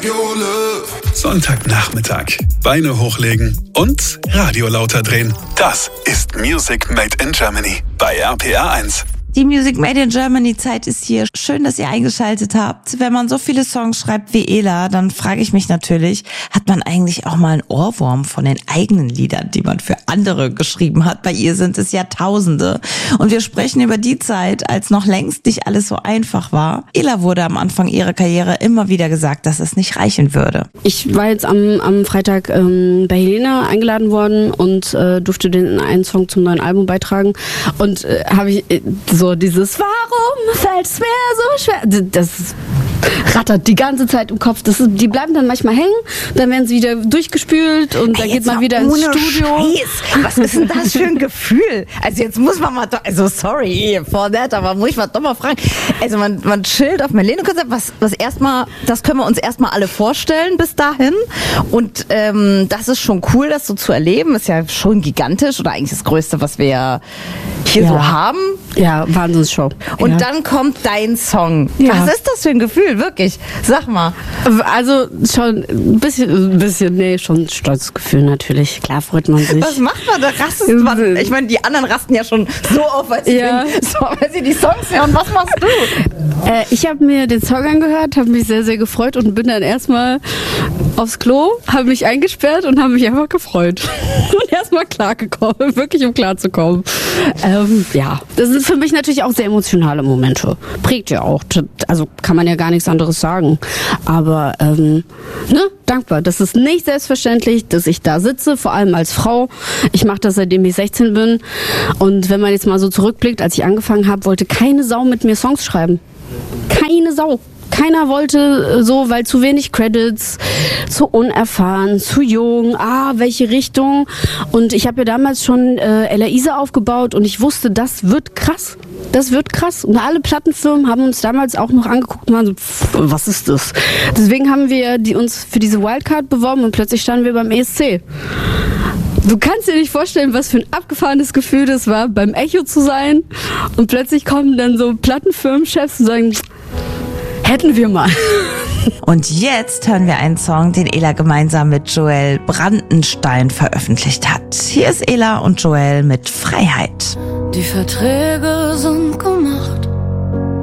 your love. Sonntagnachmittag. Beine hochlegen und Radio lauter drehen. Das ist Music Made in Germany bei RPR 1. Die Music Made in Germany Zeit ist hier. Schön, dass ihr eingeschaltet habt. Wenn man so viele Songs schreibt wie Ela, dann frage ich mich natürlich, hat man eigentlich auch mal einen Ohrwurm von den eigenen Liedern, die man für andere geschrieben hat? Bei ihr sind es Jahrtausende. Und wir sprechen über die Zeit, als noch längst nicht alles so einfach war. Ela wurde am Anfang ihrer Karriere immer wieder gesagt, dass es nicht reichen würde. Ich war jetzt am Freitag bei Helena eingeladen worden und durfte den einen Song zum neuen Album beitragen. Und habe ich so dieses Warum fällt es mir so schwer? Das rattert die ganze Zeit im Kopf. Die bleiben dann manchmal hängen, dann werden sie wieder durchgespült und dann geht man wieder ins Studio. Scheiß. Was ist denn das für ein Gefühl? Also jetzt muss man mal, also sorry for that, aber muss ich mal doch mal fragen. Also man chillt auf Marlene-Konzert, was erstmal, das können wir uns erstmal alle vorstellen bis dahin. Und das ist schon cool, das so zu erleben. Ist ja schon gigantisch oder eigentlich das Größte, was wir hier so haben. Ja, Wahnsinnsshow. Und dann kommt dein Song. Ja. Was ist das für ein Gefühl, wirklich? Sag mal. Also schon ein bisschen, nee, schon ein stolzes Gefühl natürlich. Klar freut man sich. Was macht man da? Rastet man? Ich meine, die anderen rasten ja schon so auf, weil sie die Songs hören. Was machst du? Ich habe mir den Song angehört, habe mich sehr, sehr gefreut und bin dann erstmal aufs Klo, habe mich eingesperrt und habe mich einfach gefreut. Und erstmal klargekommen, wirklich um klarzukommen. Ja, das sind für mich natürlich auch sehr emotionale Momente. Prägt ja auch. Also kann man ja gar nichts anderes sagen. Aber dankbar. Das ist nicht selbstverständlich, dass ich da sitze, vor allem als Frau. Ich mache das, seitdem ich 16 bin. Und wenn man jetzt mal so zurückblickt, als ich angefangen habe, wollte keine Sau mit mir Songs schreiben. Keine Sau. Keiner wollte so, weil zu wenig Credits, zu unerfahren, zu jung, welche Richtung. Und ich habe ja damals schon Ella Ise aufgebaut und ich wusste, das wird krass. Das wird krass. Und alle Plattenfirmen haben uns damals auch noch angeguckt und waren so, was ist das? Deswegen haben wir uns für diese Wildcard beworben und plötzlich standen wir beim ESC. Du kannst dir nicht vorstellen, was für ein abgefahrenes Gefühl das war, beim Echo zu sein. Und plötzlich kommen dann so Plattenfirmenchefs und sagen, hätten wir mal. Und jetzt hören wir einen Song, den Ela gemeinsam mit Joel Brandenstein veröffentlicht hat. Hier ist Ela und Joel mit Freiheit. Die Verträge